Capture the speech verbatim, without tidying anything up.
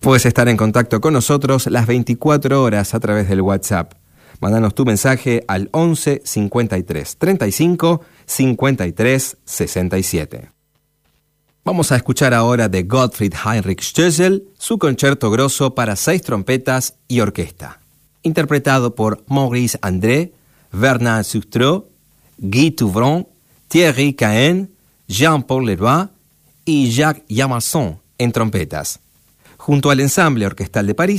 Puedes estar en contacto con nosotros las veinticuatro horas a través del WhatsApp. Mándanos tu mensaje al once cincuenta y tres treinta y cinco cincuenta y tres sesenta y siete. Vamos a escuchar ahora de Gottfried Heinrich Stössel su concierto grosso para seis trompetas y orquesta, interpretado por Maurice André, Bernard Sustreau, Guy Touvron, Thierry Cahen, Jean-Paul Leroy y Jacques Yamasson en trompetas, junto al Ensamble Orquestal de París